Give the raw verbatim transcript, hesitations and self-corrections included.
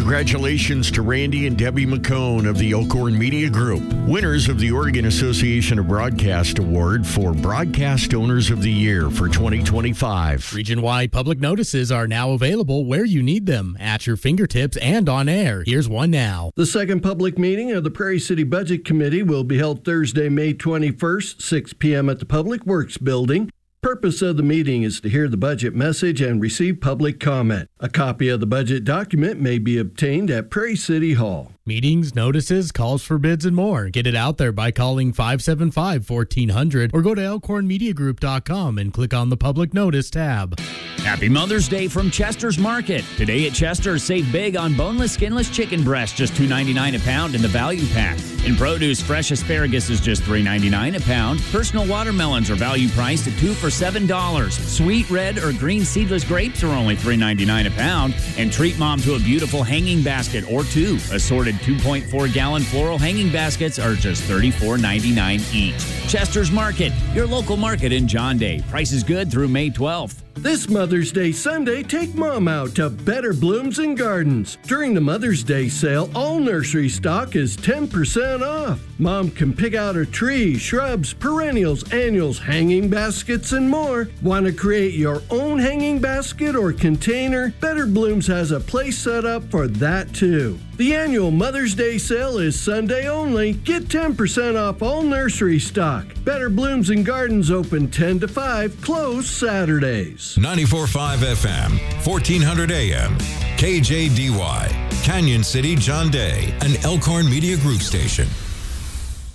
Congratulations to Randy and Debbie McCone of the Elkhorn Media Group, winners of the Oregon Association of Broadcast Award for Broadcast Owners of the Year for twenty twenty-five. Region-wide public notices are now available where you need them, at your fingertips and on air. Here's one now. The second public meeting of the Prairie City Budget Committee will be held Thursday, May twenty-first, six p.m. at the Public Works Building. Purpose of the meeting is to hear the budget message and receive public comment. A copy of the budget document may be obtained at Prairie City Hall. Meetings, notices, calls for bids, and more. Get it out there by calling five seven five, one four zero zero or go to elkhorn media group dot com and click on the Public Notice tab. Happy Mother's Day from Chester's Market. Today at Chester's, save big on boneless, skinless chicken breast, just two ninety-nine a pound in the value pack. In produce, fresh asparagus is just three ninety-nine a pound. Personal watermelons are value priced at two for seven dollars. Sweet red or green seedless grapes are only three ninety-nine a pound. And treat mom to a beautiful hanging basket or two. Assorted two point four gallon floral hanging baskets are just thirty-four ninety-nine each. Chester's Market, your local market in John Day. Price is good through May twelfth. This Mother's Day Sunday, take Mom out to Better Blooms and Gardens. During the Mother's Day sale, all nursery stock is ten percent off. Mom can pick out a tree, shrubs, perennials, annuals, hanging baskets, and more. Want to create your own hanging basket or container? Better Blooms has a place set up for that too. The annual Mother's Day sale is Sunday only. Get ten percent off all nursery stock. Better Blooms and Gardens open ten to five, closed Saturdays. ninety-four point five F M, fourteen hundred A M, K J D Y, Canyon City, John Day, an Elkhorn Media Group station.